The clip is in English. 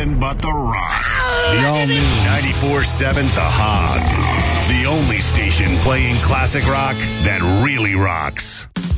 nothing but The Rock. The all-new 94.7 The Hog. The only station playing classic rock that really rocks.